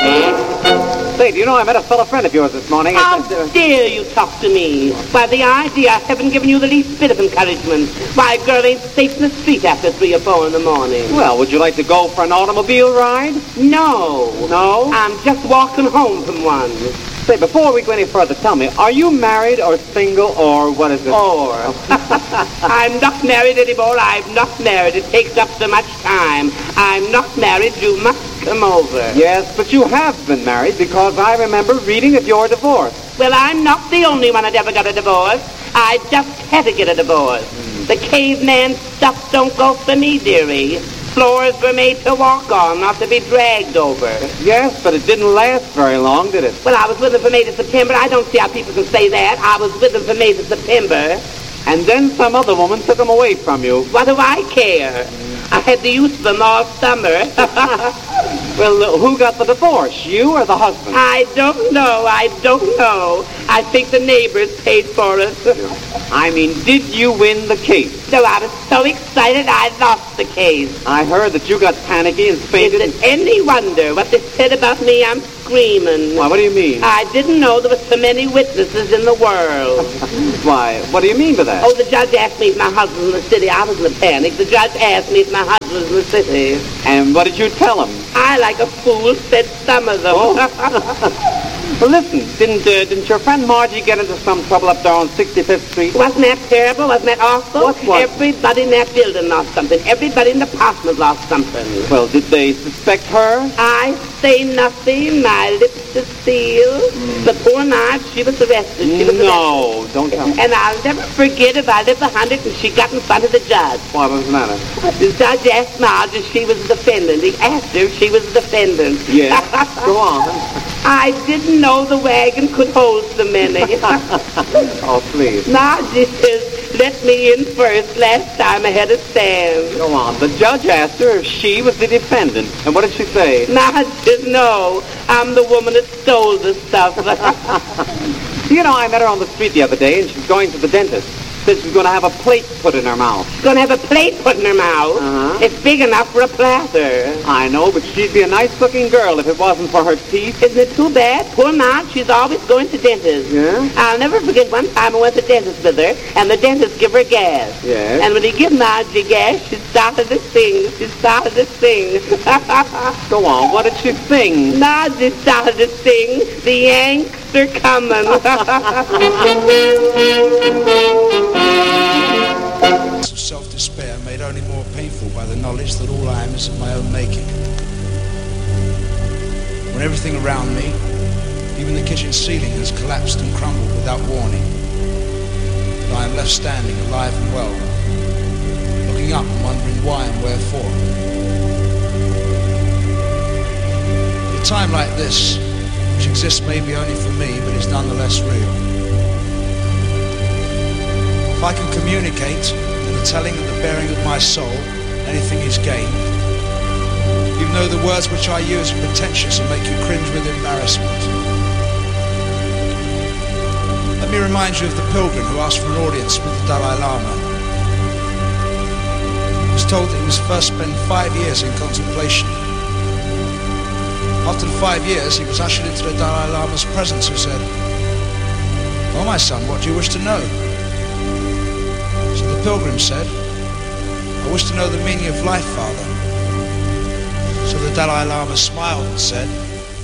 Say, do you know I met a fellow friend of yours this morning? How dare you talk to me? Why, the idea, I haven't given you the least bit of encouragement. Why, a girl ain't safe in the street after 3 or 4 in the morning. Well, would you like to go for an automobile ride? No. No? I'm just walking home from one. Say, before we go any further, tell me, are you married or single or what is it? Or. I'm not married anymore. I'm not married. It takes up so much time. I'm not married. You must come over. Yes, but you have been married because I remember reading of your divorce. Well, I'm not the only one that ever got a divorce. I just had to get a divorce. The caveman stuff don't go for me, dearie. Floors were made to walk on, not to be dragged over. Yes, but it didn't last very long, did it? Well, I was with him from May to September. I don't see how people can say that. I was with him from May to September. And then some other woman took him away from you. What do I care? I had the use of them all summer. Well, who got the divorce, you or the husband? I don't know. I think the neighbors paid for it. I mean, did you win the case? So I was so excited I lost the case. I heard that you got panicky and fainted. Is it any wonder what they said about me? I'm screaming. Why, what do you mean? I didn't know there were so many witnesses in the world. Why, what do you mean by that? Oh, the judge asked me if my husband was in the city. I was in a panic. The judge asked me if my husband was in the city. And what did you tell him? I, like a fool, said some of them. Oh. Well, listen, didn't your friend Margie get into some trouble up there on 65th Street? Wasn't that terrible? Wasn't that awful? What? Everybody in that building lost something. Everybody in the apartment lost something. Well, did they suspect her? I say nothing. My lips are sealed. But poor Marge, she was arrested. No, don't tell me. And I'll never forget if I live 100 and she got in front of the judge. What was the matter? The judge asked Marge if she was a defendant. He asked her if she was a defendant. Yes. Go on. I didn't know the wagon could hold so many. Oh, please. Margie says, let me in first. Last time I had a stand. Go on. The judge asked her if she was the defendant. And what did she say? Margie says, no, I'm the woman that stole the stuff. You know, I met her on the street the other day, and she's going to the dentist. Said she's going to have a plate put in her mouth. She's going to have a plate put in her mouth? Uh-huh. It's big enough for a platter. I know, but she'd be a nice-looking girl if it wasn't for her teeth. Isn't it too bad? Poor Marge, she's always going to dentists. Yeah? I'll never forget one time I went to the dentist with her, and the dentist gave her gas. Yes? And when he gave Margie gas, she started to sing. Go on, what did she sing? Margie started to sing, the Yanks are coming. Self-despair made only more painful by the knowledge that all I am is of my own making. When everything around me, even the kitchen ceiling, has collapsed and crumbled without warning, but I am left standing alive and well, looking up and wondering why and wherefore. At a time like this, which exists maybe only for me, but is nonetheless real, if I can communicate the telling and the bearing of my soul, anything is gained. Even though the words which I use are pretentious and make you cringe with embarrassment. Let me remind you of the pilgrim who asked for an audience with the Dalai Lama. He was told that he must first spend 5 years in contemplation. After the 5 years, he was ushered into the Dalai Lama's presence, who said, "Oh, my son, what do you wish to know?" The pilgrim said, "I wish to know the meaning of life, Father." So the Dalai Lama smiled and said,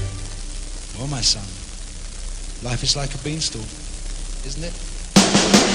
"Oh, my son, life is like a beanstalk, isn't it?"